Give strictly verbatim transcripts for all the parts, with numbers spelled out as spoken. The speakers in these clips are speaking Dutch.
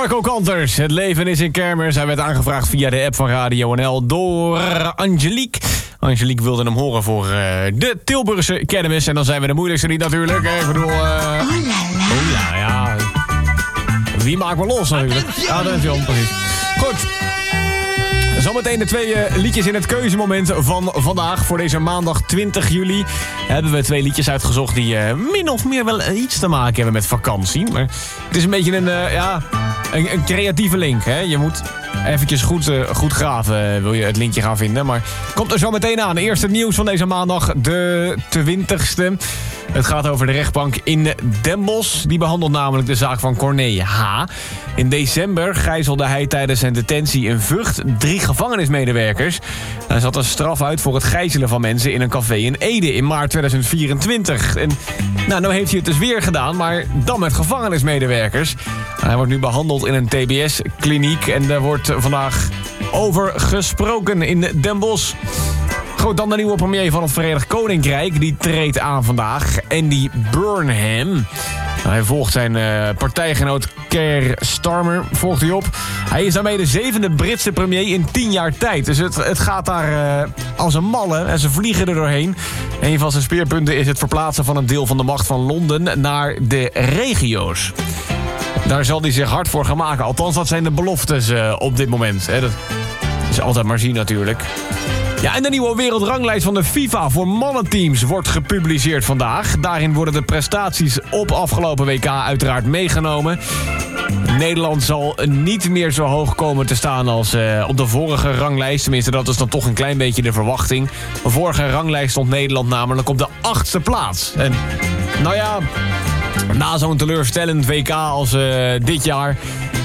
Marco Kanters, het leven is in kermis. Hij werd aangevraagd via de app van Radio N L door Angelique. Angelique wilde hem horen voor uh, de Tilburgse kermis. En dan zijn we de moeilijkste niet natuurlijk. Ik bedoel... Uh... Oh la la. Ja, ja. Wie maakt me los natuurlijk? Attention, precies. Goed. Zometeen de twee uh, liedjes in het keuzemoment van vandaag. Voor deze maandag twintig juli hebben we twee liedjes uitgezocht... die uh, min of meer wel iets te maken hebben met vakantie. Maar het is een beetje een, uh, ja, een, een creatieve link. Hè? Je moet eventjes goed, uh, goed graven, uh, wil je het linkje gaan vinden. Maar komt er zo meteen aan. Eerst het nieuws van deze maandag, de twintigste. Het gaat over de rechtbank in Den Bosch. Die behandelt namelijk de zaak van Corné H. In december gijzelde hij tijdens zijn detentie in Vught drie gevangenismedewerkers. Hij zat een straf uit voor het gijzelen van mensen in een café in Ede in maart tweeduizend vierentwintig. En nou, nou heeft hij het dus weer gedaan, maar dan met gevangenismedewerkers. Hij wordt nu behandeld in een T B S-kliniek en daar wordt vandaag over gesproken in Den Bosch. Goed, dan de nieuwe premier van het Verenigd Koninkrijk. Die treedt aan vandaag. Andy Burnham. Hij volgt zijn uh, partijgenoot Keir Starmer. Volgt hij op. Hij is daarmee de zevende Britse premier in tien jaar tijd. Dus het, het gaat daar uh, als een malle. En ze vliegen er doorheen. Een van zijn speerpunten is het verplaatsen van een deel van de macht van Londen naar de regio's. Daar zal hij zich hard voor gaan maken. Althans, dat zijn de beloftes uh, op dit moment. Hè. Dat is altijd maar zien natuurlijk. Ja, en de nieuwe wereldranglijst van de FIFA voor mannenteams wordt gepubliceerd vandaag. Daarin worden de prestaties op afgelopen W K uiteraard meegenomen. Nederland zal niet meer zo hoog komen te staan als uh, op de vorige ranglijst. Tenminste, dat is dan toch een klein beetje de verwachting. De vorige ranglijst stond Nederland namelijk op de achtste plaats. En nou ja, na zo'n teleurstellend W K als uh, dit jaar...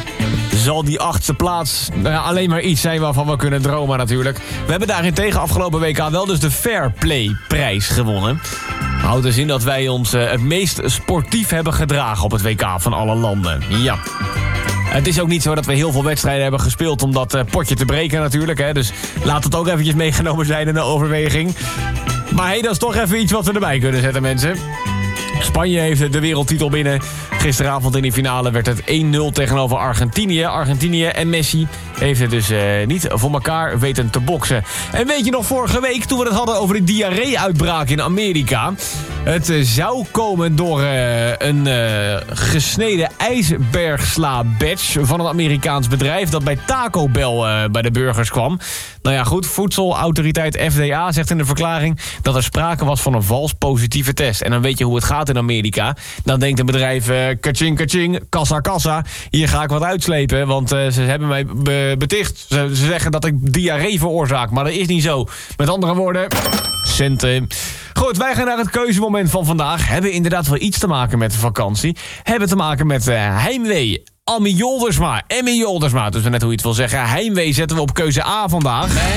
zal die achtste plaats nou ja, alleen maar iets zijn waarvan we kunnen dromen natuurlijk. We hebben daarentegen afgelopen W K wel dus de Fair Play prijs gewonnen. Houdt dus in dat wij ons uh, het meest sportief hebben gedragen op het W K van alle landen. Ja. Het is ook niet zo dat we heel veel wedstrijden hebben gespeeld om dat uh, potje te breken natuurlijk. Hè? Dus laat het ook eventjes meegenomen zijn in de overweging. Maar hé, hey, dat is toch even iets wat we erbij kunnen zetten, mensen. Spanje heeft de wereldtitel binnen. Gisteravond in de finale werd het één nul tegenover Argentinië. Argentinië en Messi heeft het dus uh, niet voor elkaar weten te boksen. En weet je nog, vorige week toen we het hadden over de diarree-uitbraak in Amerika... Het uh, zou komen door uh, een uh, gesneden ijsbergsla-badge van een Amerikaans bedrijf... dat bij Taco Bell uh, bij de burgers kwam. Nou ja, goed, voedselautoriteit F D A zegt in de verklaring... dat er sprake was van een vals positieve test. En dan weet je hoe het gaat in Amerika. Dan denkt een bedrijf, uh, kaching, kaching, kassa, kassa... hier ga ik wat uitslepen, want uh, ze hebben mij be- beticht. Ze, ze zeggen dat ik diarree veroorzaak, maar dat is niet zo. Met andere woorden, centen... Goed, wij gaan naar het keuzemoment van vandaag. Hebben inderdaad wel iets te maken met de vakantie. Hebben te maken met uh, heimwee. Emmy Joldersma. Emmy Joldersma. Dus net hoe je het wil zeggen. Heimwee zetten we op keuze A vandaag.